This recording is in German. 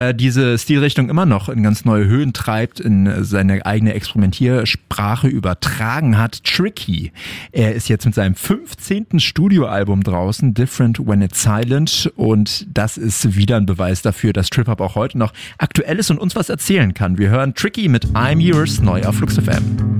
diese Stilrichtung immer noch in ganz neue Höhen treibt, in seine eigene Experimentiersprache übertragen hat. Tricky. Er ist jetzt mit seinem 15. Studioalbum draußen, Different When It's Silent, und das ist wieder ein Beweis dafür, dass Trip-Hop auch heute noch aktuell ist und uns was erzählen kann. Wir hören Tricky mit I'm Yours neu auf Flux FM.